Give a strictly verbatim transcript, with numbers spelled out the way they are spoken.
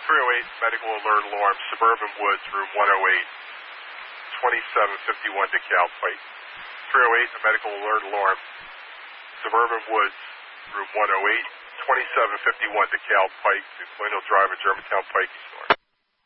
three oh eight, medical alert alarm, Suburban Woods, room one oh eight, twenty-seven fifty-one DeKalb Pike. three oh eight, a medical alert alarm, Suburban Woods, room one oh eight, twenty-seven fifty-one DeKalb Pike, to Colonial Drive and Germantown Pike, East North.